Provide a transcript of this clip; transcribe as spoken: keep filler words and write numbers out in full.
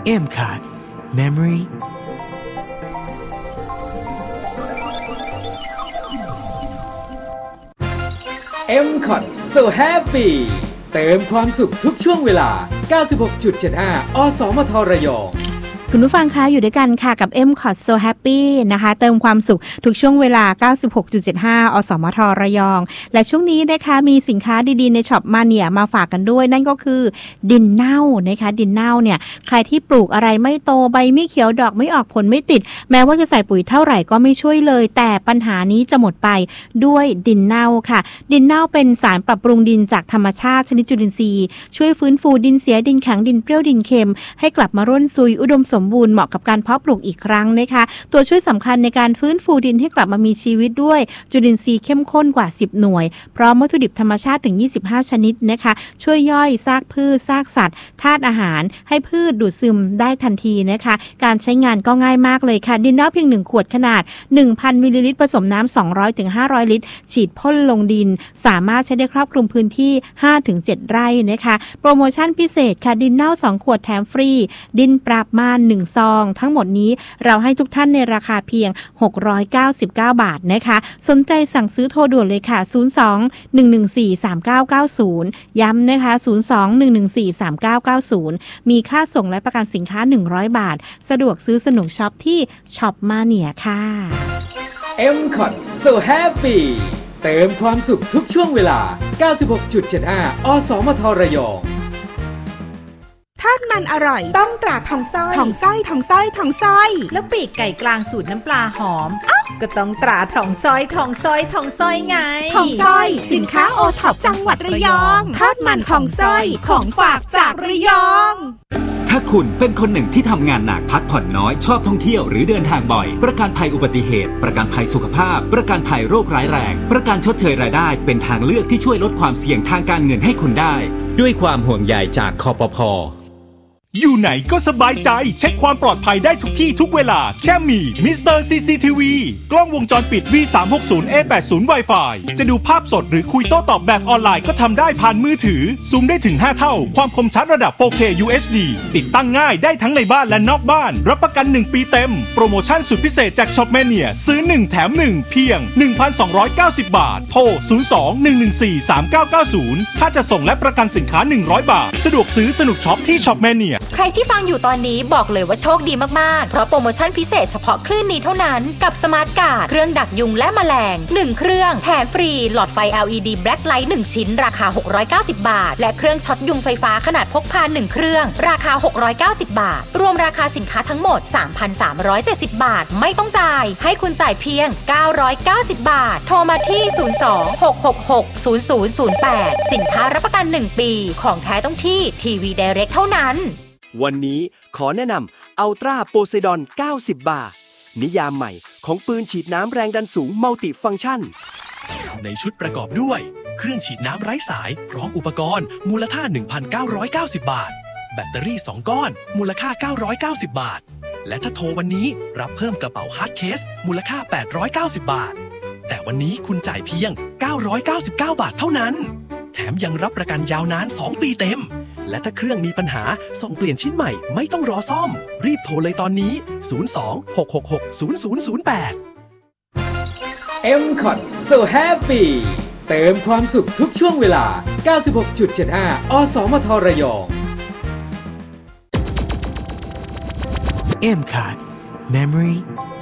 เอ็ม คอท Memory เอ็ม คอท So Happy เติมความสุขทุกช่วงเวลา เก้าสิบหกจุดเจ็ดห้า อสมทระยองคุณผู้ฟังคะอยู่ด้วยกันค่ะกับ เอ็ม คอท So Happy นะคะเติมความสุขทุกช่วงเวลา เก้าสิบหกจุดเจ็ดห้า อสมทระยองและช่วงนี้นะคะมีสินค้าดีๆในช็อปมาเนียมาฝากกันด้วยนั่นก็คือดินเน่านะคะดินเน่าเนี่ยใครที่ปลูกอะไรไม่โตใบไม่เขียวดอกไม่ออกผลไม่ติดแม้ว่าจะใส่ปุ๋ยเท่าไหร่ก็ไม่ช่วยเลยแต่ปัญหานี้จะหมดไปด้วยดินเน่าค่ะดินเน่าเป็นสารปรับปรุงดินจากธรรมชาติชนิดจุลินทรีย์ช่วยฟื้นฟูดินเสียดินแข็งดินเปรี้ยวดินเค็มให้กลับมาร่วนซุยอุดมสมบูรณ์เหมาะกับการเพาะปลูกอีกครั้งนะคะตัวช่วยสำคัญในการฟื้นฟูดินให้กลับมามีชีวิตด้วยจุลินทรีย์เข้มข้นกว่าสิบหน่วยพร้อมวัตถุดิบธรรมชาติถึงยี่สิบห้าชนิดนะคะช่วยย่อยซากพืชซากสัตว์ธาตุอาหารให้พืชดูดซึมได้ทันทีนะคะการใช้งานก็ง่ายมากเลยค่ะดินเน่าเพียงหนึ่งขวดขนาด หนึ่งพัน มิลลิลิตรผสมน้ำ สองร้อยถึงห้าร้อย ลิตรฉีดพ่นลงดินสามารถใช้ได้ครอบคลุมพื้นที่ ห้าถึงเจ็ด ไร่นะคะโปรโมชั่นพิเศษค่ะดินเน่าสองขวดแถมฟรีดินปรับม่านหนึ่งซองทั้งหมดนี้เราให้ทุกท่านในราคาเพียงหกร้อยเก้าสิบเก้าบาทนะคะสนใจสั่งซื้อโทรด่วนเลยค่ะศูนย์ สอง หนึ่ง หนึ่ง สี่ สาม เก้า เก้า ศูนย์ย้ำนะคะศูนย์ สอง หนึ่ง หนึ่ง สี่ สาม เก้า เก้า ศูนย์มีค่าส่งและประกันสินค้าหนึ่งร้อยบาทสะดวกซื้อสนุกช็อปที่ช็อปมาเนียค่ะเอ็ม คอท So Happy เติมความสุขทุกช่วงเวลา เก้าสิบหกจุดเจ็ดห้า อสมทระยองทอดมันอร่อยต้องตราทองสร้อยทองสร้อยทองสร้อยทองสร้อยแล้วปีกไก่กลางสูตรน้ำปลาหอมอ๊ะก็ต้องตราทองสร้อยทองสร้อยทองสร้อยไงทองสร้อยสินค้าโอท็อปจังหวัดระยองทอดมันทองสร้อยของฝากจากระยองถ้าคุณเป็นคนหนึ่งที่ทำงานหนักพักผ่อนน้อยชอบท่องเที่ยวหรือเดินทางบ่อยประกันภัยอุบัติเหตุประกันภัยสุขภาพประกันภัยโรคร้ายแรงประกันชดเชยรายได้เป็นทางเลือกที่ช่วยลดความเสี่ยงทางการเงินให้คุณได้ด้วยความห่วงใยจากคปภ. อยู่ไหนก็สบายใจเช็คความปลอดภัยได้ทุกที่ทุกเวลาแค่มี มิสเตอร์ ซี ซี ที วี กล้องวงจรปิด วี สามหกศูนย์ เอ แปดสิบ Wi-Fi จะดูภาพสดหรือคุยโต้ตอบแบบออนไลน์ก็ทำได้ผ่านมือถือซูมได้ถึงห้าเท่าความคมชัดระดับ โฟร์เค ยู เอช ดี ติดตั้งง่ายได้ทั้งในบ้านและนอกบ้านรับประกันหนึ่งปีเต็มโปรโมชั่นสุดพิเศษจากช็อปแมเนียซื้อหนึ่งแถมหนึ่งเพียง หนึ่งพันสองร้อยเก้าสิบ บาทโทรศูนย์ สอง หนึ่ง หนึ่ง สี่ สาม เก้า เก้า ศูนย์ถ้าจะส่งและประกันสินค้าหนึ่งร้อยบาทสะดวกซื้อสนุกช็อปที่ช็อปแมเนียใครที่ฟังอยู่ตอนนี้บอกเลยว่าโชคดีมากๆเพราะโปรโมชั่นพิเศษเฉพาะคลื่นนี้เท่านั้นกับสมาร์ทการ์ดเครื่องดักยุงและแมลงหนึ่งเครื่องแถมฟรีหลอดไฟ แอล อี ดี Black Light หนึ่งชิ้นราคาหกร้อยเก้าสิบบาทและเครื่องช็อตยุงไฟฟ้าขนาดพกพาหนึ่งเครื่องราคาหกร้อยเก้าสิบบาทรวมราคาสินค้าทั้งหมด สามพันสามร้อยเจ็ดสิบ บาทไม่ต้องจ่ายให้คุณจ่ายเพียงเก้าร้อยเก้าสิบบาทโทรมาที่ศูนย์ สอง หก หก หก ศูนย์ ศูนย์ ศูนย์ แปดสินค้ารับประกันหนึ่งปีของแท้ต้องที่ทีวี Direct เท่านั้นวันนี้ขอแนะนำอัลตร้าโพไซดอนเก้าสิบบาทนิยามใหม่ของปืนฉีดน้ำแรงดันสูงมัลติฟังก์ชันในชุดประกอบด้วยเครื่องฉีดน้ำไร้สายพร้อมอุปกรณ์มูลค่า หนึ่งพันเก้าร้อยเก้าสิบ บาทแบตเตอรี่สองก้อนมูลค่าเก้าร้อยเก้าสิบบาทและถ้าโทรวันนี้รับเพิ่มกระเป๋าฮาร์ดเคสมูลค่าแปดร้อยเก้าสิบบาทแต่วันนี้คุณจ่ายเพียงเก้าร้อยเก้าสิบเก้าบาทเท่านั้นแถมยังรับประกันยาวนานสองปีเต็มและถ้าเครื่องมีปัญหาส่งเปลี่ยนชิ้นใหม่ไม่ต้องรอซ่อมรีบโทรเลยตอนนี้ศูนย์ สอง หก หก หก ศูนย์ ศูนย์ ศูนย์ แปดเอ็ม คอท So Happy เติมความสุขทุกช่วงเวลา เก้าสิบหกจุดเจ็ดห้า อสมทระยองเอ็ม คอท Memory